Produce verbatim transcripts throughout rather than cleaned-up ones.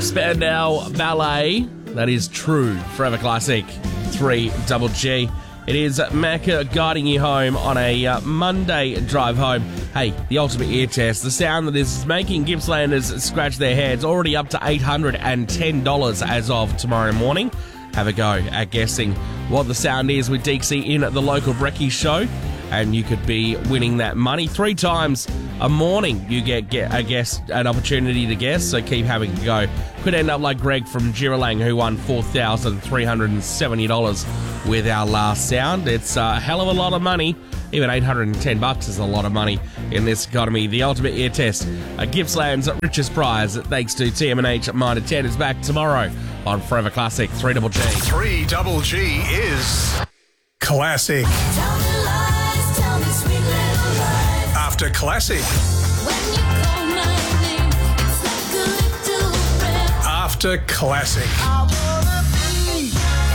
Spandau Ballet, that is true. Forever Classic, three double G. It is Macca guiding you home on a uh, Monday drive home. Hey, the ultimate ear test, the sound that is making Gippslanders scratch their heads, already up to eight hundred ten dollars as of tomorrow morning. Have a go at guessing what the sound is with Deeksy in the local Brekkie show, and you could be winning that money three times a morning. You get, get a guess, an opportunity to guess, so keep having a go. Could end up like Greg from Giralang, who won four thousand three hundred seventy dollars with our last sound. It's a hell of a lot of money. Even eight hundred ten bucks is a lot of money in this economy. The ultimate ear test, a Gippsland's richest prize, thanks to T M and H at nine to ten, is back tomorrow on Forever Classic three double G. three double G is classic. Tell me lies, tell me sweet little lies. After classic. When you call my name, it's like a little breath. After classic. I wanna be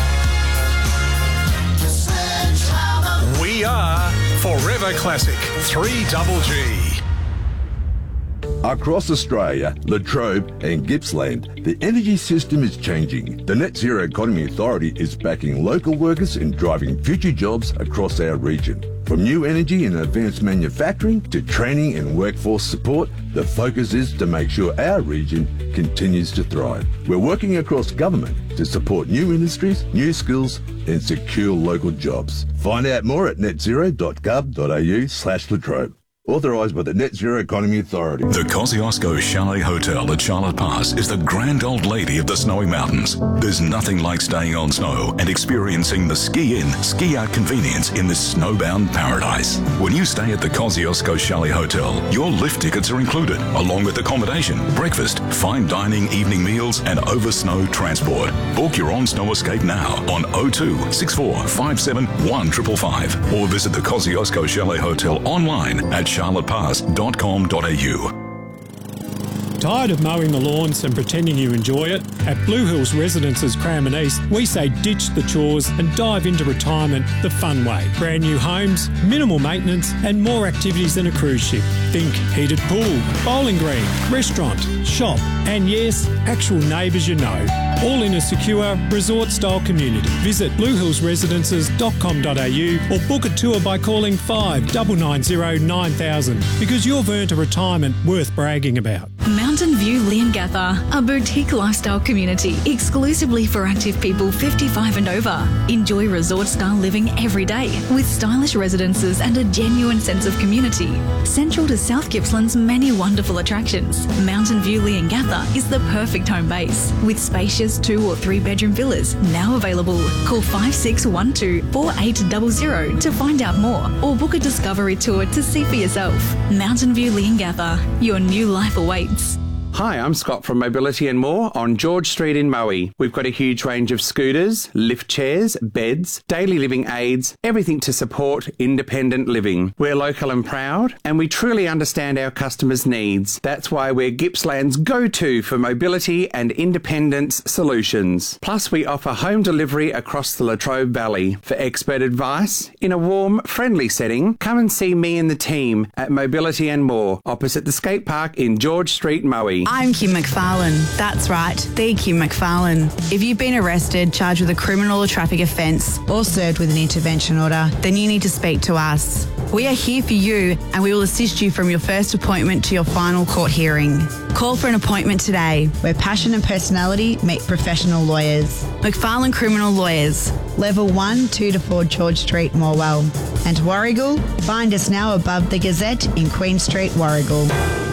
the sledgehammer. We are Forever Classic three double G. Across Australia, Latrobe and Gippsland, the energy system is changing. The Net Zero Economy Authority is backing local workers and driving future jobs across our region. From new energy and advanced manufacturing to training and workforce support, the focus is to make sure our region continues to thrive. We're working across government to support new industries, new skills and secure local jobs. Find out more at net zero dot gov dot a u slash Latrobe. Authorised by the Net Zero Economy Authority. The Kosciuszko Chalet Hotel at Charlotte Pass is the grand old lady of the snowy mountains. There's nothing like staying on snow and experiencing the ski-in, ski-out convenience in this snowbound paradise. When you stay at the Kosciuszko Chalet Hotel, your lift tickets are included, along with accommodation, breakfast, fine dining, evening meals, and over-snow transport. Book your on-snow escape now on oh two, six four five seven, one five five five or visit the Kosciuszko Chalet Hotel online at charlotte pass dot com dot a u. Tired of mowing the lawns and pretending you enjoy it? At Blue Hills Residences Cranbourne East, we say ditch the chores and dive into retirement the fun way. Brand new homes, minimal maintenance and more activities than a cruise ship. Think heated pool, bowling green, restaurant, shop and yes, actual neighbours you know. All in a secure, resort-style community. Visit blue hills residences dot com dot a u or book a tour by calling five nine nine zero nine thousand because you've earned a retirement worth bragging about. Mountain View Leongatha, a boutique lifestyle community exclusively for active people fifty-five and over. Enjoy resort-style living every day with stylish residences and a genuine sense of community. Central to South Gippsland's many wonderful attractions, Mountain View Leongatha is the perfect home base with spacious two or three bedroom villas now available. Call five six one two, four eight zero zero to find out more or book a discovery tour to see for yourself. Mountain View Leongatha, your new life awaits. Hi, I'm Scott from Mobility and More on George Street in Moe. We've got a huge range of scooters, lift chairs, beds, daily living aids, everything to support independent living. We're local and proud, and we truly understand our customers' needs. That's why we're Gippsland's go-to for mobility and independence solutions. Plus, we offer home delivery across the Latrobe Valley. For expert advice, in a warm, friendly setting, come and see me and the team at Mobility and More, opposite the skate park in George Street, Moe. I'm Kim McFarlane. That's right, the Kim McFarlane. If you've been arrested, charged with a criminal or traffic offence, or served with an intervention order, then you need to speak to us. We are here for you and we will assist you from your first appointment to your final court hearing. Call for an appointment today. Where passion and personality meet professional lawyers. McFarlane Criminal Lawyers. Level one, two to four George Street, Morwell. And Warrigal, find us now above the Gazette in Queen Street, Warrigal.